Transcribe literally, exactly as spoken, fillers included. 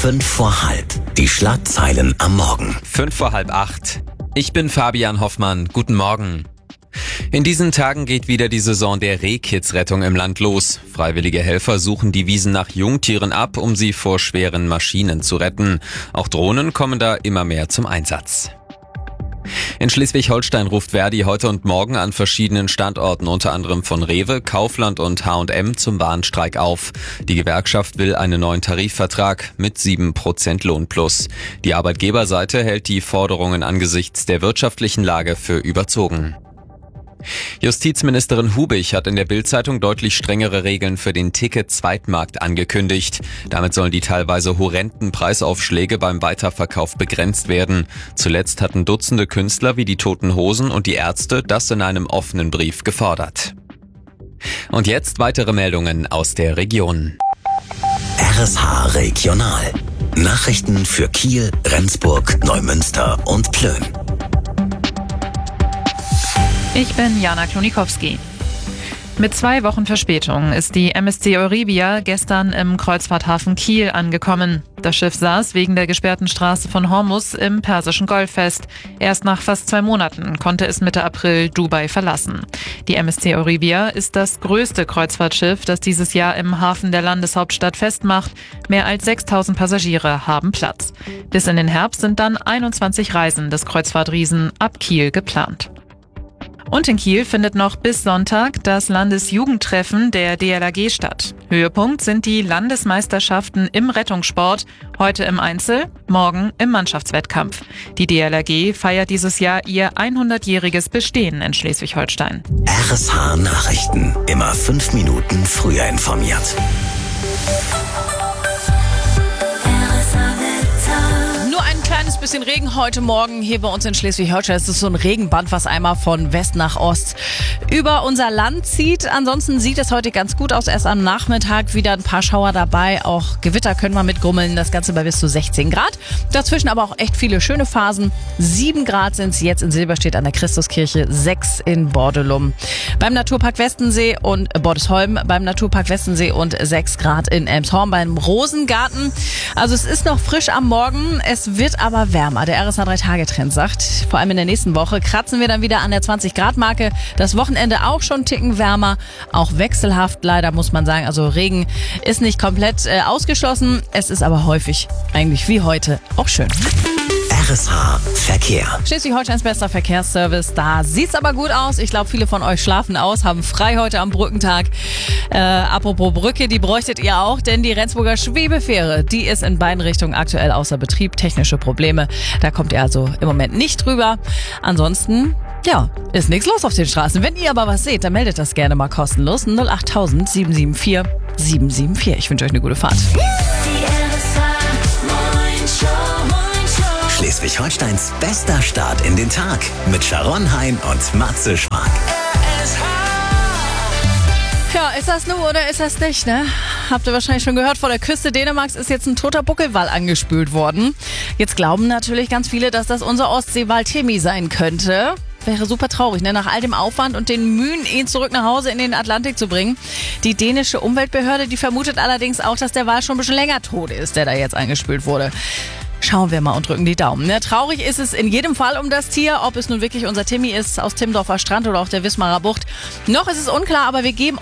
Fünf vor halb. Die Schlagzeilen am Morgen. Fünf vor halb acht. Ich bin Fabian Hoffmann. Guten Morgen. In diesen Tagen geht wieder die Saison der Rehkitzrettung im Land los. Freiwillige Helfer suchen die Wiesen nach Jungtieren ab, um sie vor schweren Maschinen zu retten. Auch Drohnen kommen da immer mehr zum Einsatz. In Schleswig-Holstein ruft Verdi heute und morgen an verschiedenen Standorten, unter anderem von Rewe, Kaufland und H und M, zum Warnstreik auf. Die Gewerkschaft will einen neuen Tarifvertrag mit sieben Prozent Lohnplus. Die Arbeitgeberseite hält die Forderungen angesichts der wirtschaftlichen Lage für überzogen. Justizministerin Hubich hat in der Bild-Zeitung deutlich strengere Regeln für den Ticket-Zweitmarkt angekündigt. Damit sollen die teilweise horrenden Preisaufschläge beim Weiterverkauf begrenzt werden. Zuletzt hatten Dutzende Künstler wie die Toten Hosen und die Ärzte das in einem offenen Brief gefordert. Und jetzt weitere Meldungen aus der Region. R S H Regional. Nachrichten für Kiel, Rendsburg, Neumünster und Plön. Ich bin Jana Klonikowski. Mit zwei Wochen Verspätung ist die M S C Euribia gestern im Kreuzfahrthafen Kiel angekommen. Das Schiff saß wegen der gesperrten Straße von Hormuz im Persischen Golf fest. Erst nach fast zwei Monaten konnte es Mitte April Dubai verlassen. Die M S C Euribia ist das größte Kreuzfahrtschiff, das dieses Jahr im Hafen der Landeshauptstadt festmacht. Mehr als sechstausend Passagiere haben Platz. Bis in den Herbst sind dann einundzwanzig Reisen des Kreuzfahrtriesen ab Kiel geplant. Und in Kiel findet noch bis Sonntag das Landesjugendtreffen der D L R G statt. Höhepunkt sind die Landesmeisterschaften im Rettungssport, heute im Einzel, morgen im Mannschaftswettkampf. Die D L R G feiert dieses Jahr ihr hundertjähriges Bestehen in Schleswig-Holstein. R S H Nachrichten. Immer fünf Minuten früher informiert. Ein bisschen Regen heute Morgen hier bei uns in Schleswig-Holstein. Es ist so ein Regenband, was einmal von West nach Ost über unser Land zieht. Ansonsten sieht es heute ganz gut aus. Erst am Nachmittag wieder ein paar Schauer dabei. Auch Gewitter können wir mitgrummeln. Das Ganze bei bis zu sechzehn Grad. Dazwischen aber auch echt viele schöne Phasen. sieben Grad sind es jetzt in Silberstedt an der Christuskirche, sechs in Bordelum. Beim Naturpark Westensee und äh, Bordesholm beim Naturpark Westensee und sechs Grad in Elmshorn beim Rosengarten. Also es ist noch frisch am Morgen. Es wird aber wärmer. Der R S H drei Tage Trend sagt, vor allem in der nächsten Woche kratzen wir dann wieder an der zwanzig Grad Marke. Das Wochenende auch schon einen Ticken wärmer, auch wechselhaft leider muss man sagen. Also Regen ist nicht komplett äh, ausgeschlossen. Es ist aber häufig, eigentlich wie heute, auch schön. R S H Verkehr. Schleswig-Holsteins bester Verkehrsservice. Da sieht's aber gut aus. Ich glaube, viele von euch schlafen aus, haben frei heute am Brückentag. Äh, apropos Brücke, die bräuchtet ihr auch, denn die Rendsburger Schwebefähre, die ist in beiden Richtungen aktuell außer Betrieb. Technische Probleme. Da kommt ihr also im Moment nicht drüber. Ansonsten, ja, ist nichts los auf den Straßen. Wenn ihr aber was seht, dann meldet das gerne mal kostenlos. null acht tausend sieben sieben vier sieben sieben vier. Ich wünsche euch eine gute Fahrt. Schleswig-Holsteins bester Start in den Tag mit Sharon Hein und Matze Schwag. Ja, ist das nur oder ist das nicht, ne? Habt ihr wahrscheinlich schon gehört, vor der Küste Dänemarks ist jetzt ein toter Buckelwal angespült worden. Jetzt glauben natürlich ganz viele, dass das unser Ostseewal Timmy sein könnte. Wäre super traurig, ne? Nach all dem Aufwand und den Mühen, ihn zurück nach Hause in den Atlantik zu bringen. Die dänische Umweltbehörde, die vermutet allerdings auch, dass der Wal schon ein bisschen länger tot ist, der da jetzt angespült wurde. Schauen wir mal und drücken die Daumen. Ne? Traurig ist es in jedem Fall um das Tier, ob es nun wirklich unser Timmy ist aus Timmendorfer Strand oder auch der Wismarer Bucht. Noch ist es unklar, aber wir geben